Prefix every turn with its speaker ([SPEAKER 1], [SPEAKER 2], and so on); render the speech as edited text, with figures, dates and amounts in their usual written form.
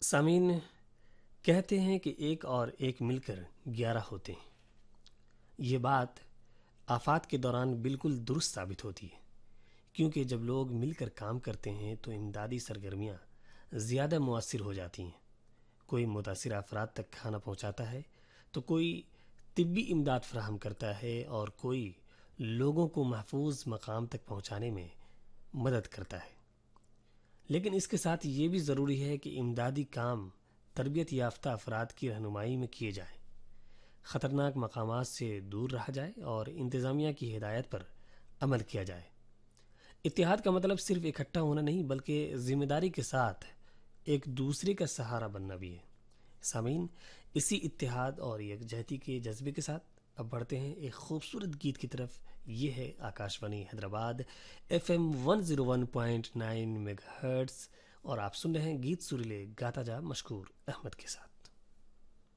[SPEAKER 1] سامعین، کہتے ہیں کہ ایک اور ایک مل کر 11 ہوتے ہیں۔ یہ بات آفات کے دوران بالکل درست ثابت ہوتی ہے، کیونکہ جب لوگ مل کر کام کرتے ہیں تو امدادی سرگرمیاں زیادہ مؤثر ہو جاتی ہیں۔ کوئی متاثرہ افراد تک کھانا پہنچاتا ہے تو کوئی طبی امداد فراہم کرتا ہے اور کوئی لوگوں کو محفوظ مقام تک پہنچانے میں مدد کرتا ہے۔ لیکن اس کے ساتھ یہ بھی ضروری ہے کہ امدادی کام تربیت یافتہ افراد کی رہنمائی میں کیے جائیں، خطرناک مقامات سے دور رہا جائے اور انتظامیہ کی ہدایت پر عمل کیا جائے۔ اتحاد کا مطلب صرف اکٹھا ہونا نہیں، بلکہ ذمہ داری کے ساتھ ایک دوسرے کا سہارا بننا بھی ہے۔ سامعین، اسی اتحاد اور یکجہتی کے جذبے کے ساتھ اب بڑھتے ہیں ایک خوبصورت گیت کی طرف۔ یہ ہے Akashvani Hyderabad FM 101.9 mega hertz اور آپ سن رہے ہیں گیت سریلے گاتا جا مشکور احمد کے ساتھ۔